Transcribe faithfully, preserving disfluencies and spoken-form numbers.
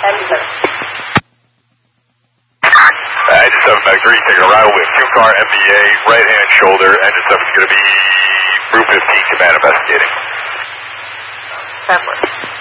Ambulance. Uh, engine seven back three, taking a ride with two car M B A, right hand shoulder. Engine seven is going to be Route fifteen, command investigating. Separate.